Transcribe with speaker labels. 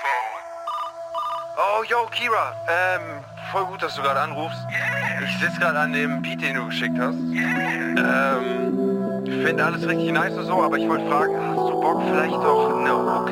Speaker 1: Oh, yo, Kira. Voll gut, dass du gerade anrufst. Ich sitze gerade an dem Beat, den du geschickt hast. Ich finde alles richtig nice und so, aber ich wollte fragen, hast du Bock, vielleicht doch eine Hook